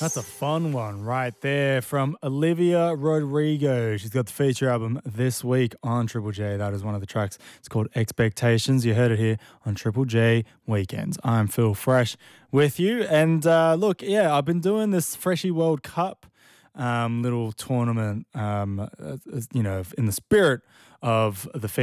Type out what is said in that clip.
That's a fun one right there from Olivia Rodrigo. She's got the feature album this week on Triple J. That is one of the tracks. It's called Expectations. You heard it here on Triple J Weekends. I'm Phil Fresh with you. And look, yeah, I've been doing this Freshie World Cup little tournament, in the spirit of the